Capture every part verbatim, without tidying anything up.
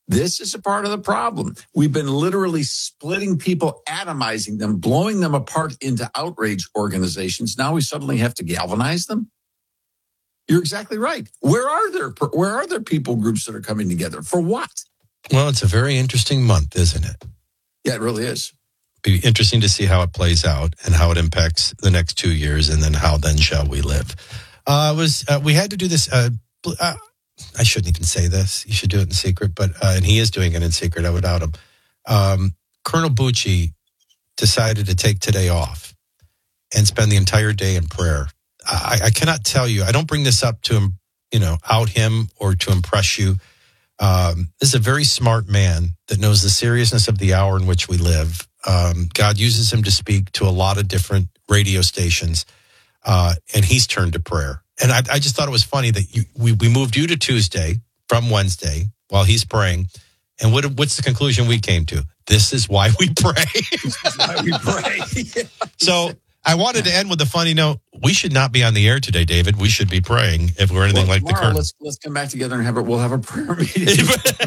This is a part of the problem. We've been literally splitting people, atomizing them, blowing them apart into outrage organizations. Now we suddenly have to galvanize them. You're exactly right. Where are there, where are there people groups that are coming together? For what? Well, it's a very interesting month, isn't it? Yeah, it really is. Be interesting to see how it plays out and how it impacts the next two years, and then how then shall we live. Uh, was uh, we had to do this. Uh, uh, I shouldn't even say this. You should do it in secret, but uh, and he is doing it in secret. I would doubt him. Um, Colonel Bucci decided to take today off and spend the entire day in prayer. I, I cannot tell you. I don't bring this up to, you know, out him or to impress you. Um, this is a very smart man that knows the seriousness of the hour in which we live. Um, God uses him to speak to a lot of different radio stations, uh, and he's turned to prayer. And I, I just thought it was funny that you, we, we moved you to Tuesday from Wednesday while he's praying. And what, what's the conclusion we came to? This is why we pray. This is why we pray. Yeah. So I wanted to end with a funny note. We should not be on the air today, David. We should be praying if we're anything well, like the Colonel. Let's let's come back together and have it. We'll have a prayer meeting.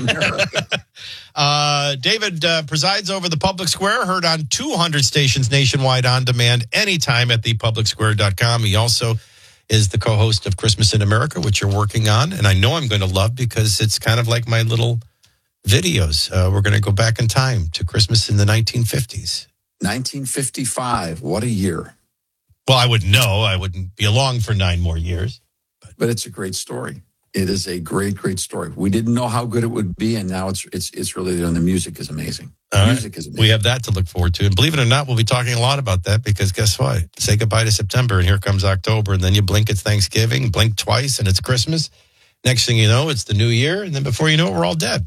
uh, David uh, presides over the Public Square, heard on two hundred stations nationwide on demand anytime at the public square dot com. He also is the co-host of Christmas in America, which you're working on, and I know I'm going to love because it's kind of like my little videos. Uh, we're going to go back in time to Christmas in the nineteen fifties. nineteen fifty-five. What a year. Well, I would know. I wouldn't be along for nine more years. But, but it's a great story. It is a great, great story. We didn't know how good it would be, and now it's it's it's really there. And the music is amazing. The music right. is amazing. We have that to look forward to. And believe it or not, we'll be talking a lot about that because guess what? Say goodbye to September, and here comes October. And then you blink, it's Thanksgiving, blink twice, and it's Christmas. Next thing you know, it's the new year. And then before you know it, we're all dead.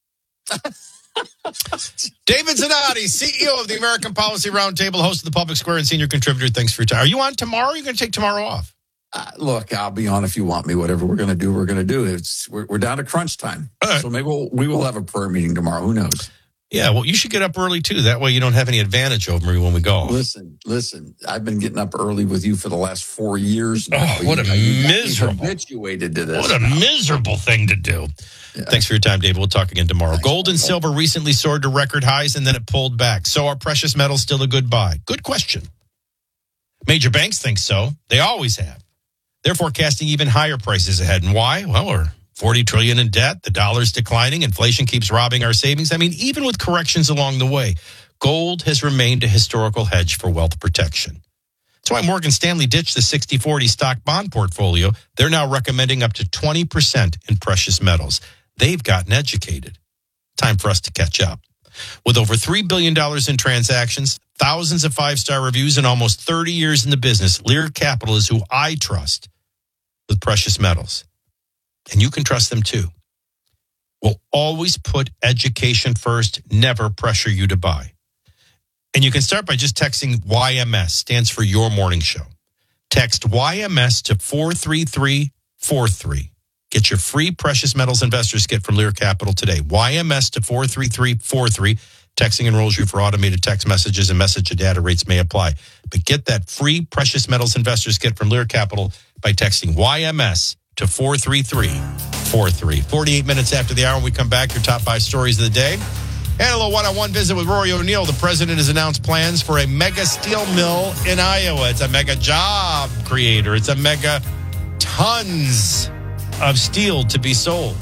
David Zanotti, C E O of the American Policy Roundtable, host of the Public Square and senior contributor. Thanks for your time. Are you on tomorrow? Or are you going to take tomorrow off? Uh, look, I'll be on if you want me. Whatever we're going to do, we're going to do. It's we're, we're down to crunch time, right. So maybe we'll, we will have a prayer meeting tomorrow. Who knows? Yeah, well, you should get up early too. That way, you don't have any advantage over me when we go. Listen, listen. I've been getting up early with you for the last four years now. Oh, what a you, miserable, habituated to this. What a now. miserable thing to do. Yeah. Thanks for your time, David. We'll talk again tomorrow. Thanks, Gold and Michael. silver recently soared to record highs, and then it pulled back. So are precious metals still a good buy? Good question. Major banks think so. They always have. They're forecasting even higher prices ahead. And why? Well, we're forty trillion dollars in debt. The dollar's declining. Inflation keeps robbing our savings. I mean, even with corrections along the way, gold has remained a historical hedge for wealth protection. That's why Morgan Stanley ditched the sixty forty stock bond portfolio. They're now recommending up to twenty percent in precious metals. They've gotten educated. Time for us to catch up. With over three billion dollars in transactions, thousands of five-star reviews, and almost thirty years in the business, Lear Capital is who I trust with precious metals. And you can trust them too. We'll always put education first, never pressure you to buy. And you can start by just texting Y M S, stands for Your Morning Show. Text Y M S to four three three four three. Get your free Precious Metals Investors Kit from Lear Capital today. Y M S to four three three four three. Texting enrolls you for automated text messages, and message and data rates may apply. But get that free Precious Metals Investors Kit from Lear Capital by texting Y M S to four three three four three. forty-eight minutes after the hour, when we come back, your top five stories of the day. And a little one-on-one visit with Rory O'Neill. The president has announced plans for a mega steel mill in Iowa. It's a mega job creator. It's a mega tons of steel to be sold.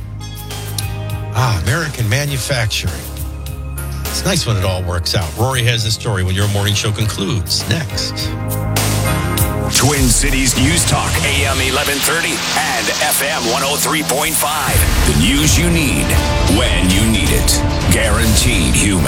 Ah, American manufacturing. It's nice when it all works out. Rory has the story when your morning show concludes. Next. Twin Cities News Talk, A M eleven thirty and F M one oh three point five. The news you need when you need it. Guaranteed human.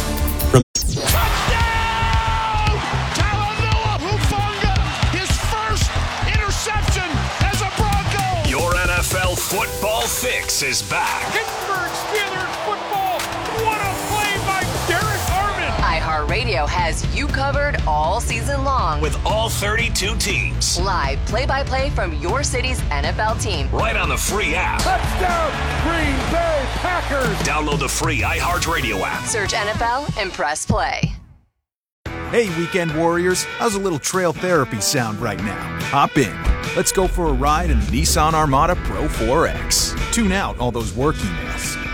Touchdown! Talanoa Hufanga, his first interception as a Bronco. Your N F L football fix is back. Pittsburgh Steelers football. What a play by Derek Armand. iHeartRadio has you covered all season long. With all thirty-two teams. Live play-by-play from your city's N F L team. Right on the free app. Touchdown, Green Bay Packers. Download the free iHeartRadio app. Search N F L and press play. Hey, Weekend Warriors, how's a little trail therapy sound right now? Hop in. Let's go for a ride in the Nissan Armada Pro four X. Tune out all those work emails.